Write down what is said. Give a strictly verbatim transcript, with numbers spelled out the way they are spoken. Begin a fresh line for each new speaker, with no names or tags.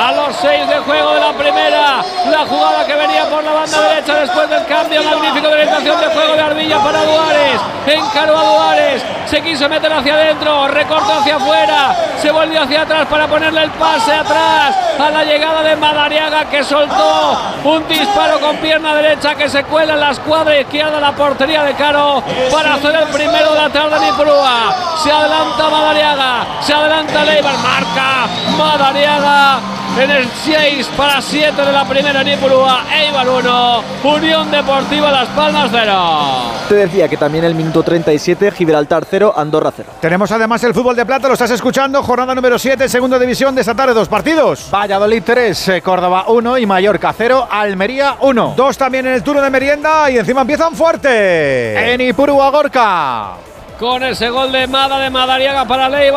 A los seis de juego de la primera, la jugada que venía por la banda derecha después del cambio magnífico de orientación de juego de Arvilla para Duares. Encaró a Duares, se quiso meter hacia adentro, recortó hacia afuera, se volvió hacia atrás para ponerle el pase atrás a la llegada de Madariaga, que soltó un disparo con pierna derecha que se cuela en la escuadra izquierda de la portería de Caro para hacer el primero de la tarde en Ipurúa. Se adelanta Madariaga, se adelanta Leibar, marca Madariaga en el seis para siete de la primera en Ipurúa. Eibar uno, Unión Deportiva Las Palmas cero.
Te decía que también el minuto treinta y siete, Gibraltar cero, Andorra cero.
Tenemos además el fútbol de plata, lo estás escuchando, jornada número siete, segunda división de esta tarde, dos partidos.
Valladolid tres, Córdoba uno y Mallorca cero, Almería uno.
Dos también en el turno de merienda y encima empiezan fuerte.
En Ipurúa, Gorka.
Con ese gol de Mada de Madariaga para Leibar.